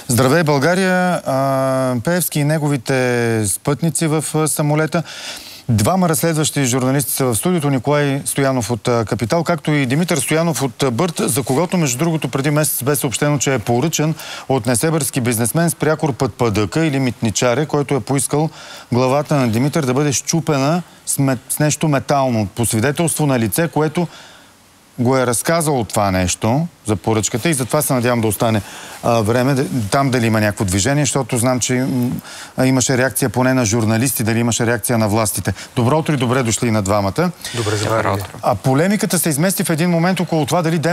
Здравей, България! Пеевски и неговите спътници в самолета. Двама разследващи журналисти са в студиото. Николай Стоянов от Капитал, както и Димитър Стоянов от Бърт, за когото, между другото, преди месец бе съобщено, че е поръчан от несебърски бизнесмен с прякор пътпадъка или митничаре, който е поискал главата на Димитър да бъде счупена с нещо метално. По свидетелство на лице, което го е разказал това нещо за поръчката и затова се надявам да остане време там дали има някакво движение, защото знам, че имаше реакция поне на журналисти, дали имаше реакция на властите. Добро утро и добре дошли на двамата. Добре, за утро. А полемиката се измести в един момент около това дали